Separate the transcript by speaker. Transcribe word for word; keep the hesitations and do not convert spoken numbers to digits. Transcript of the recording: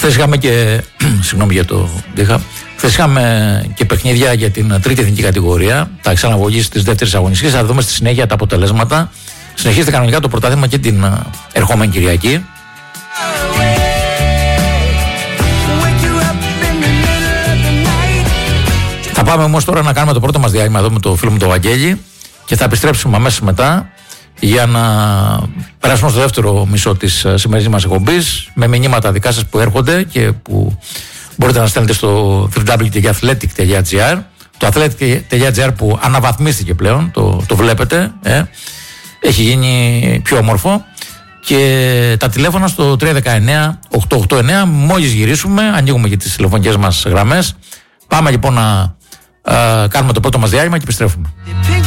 Speaker 1: Χθες είχαμε και. Συγγνώμη για το δίχα. Χθες είχαμε και παιχνίδια για την τρίτη εθνική κατηγορία. Τα εξαναγωγής της δεύτερης αγωνιστικής. Θα δούμε στη συνέχεια τα αποτελέσματα. Συνεχίζεται κανονικά το πρωτάθλημα και την ερχόμενη Κυριακή. Θα πάμε όμως τώρα να κάνουμε το πρώτο μας διάλειμμα εδώ με το φίλο μου τον Βαγγέλη και θα επιστρέψουμε αμέσως μετά για να περάσουμε στο δεύτερο μισό της σημερινής μας εκπομπής με μηνύματα δικά σας που έρχονται και που μπορείτε να στέλνετε στο double-u double-u double-u τελεία athletic τελεία gr, το athletic τελεία gr που αναβαθμίστηκε πλέον, το, το βλέπετε, ε, έχει γίνει πιο όμορφο, και τα τηλέφωνα στο τρία ένα εννιά οκτώ οκτώ εννιά. Μόλις γυρίσουμε ανοίγουμε και τις τηλεφωνικές μας γραμμές. Πάμε λοιπόν να α, κάνουμε το πρώτο μας διάλειμμα και επιστρέφουμε.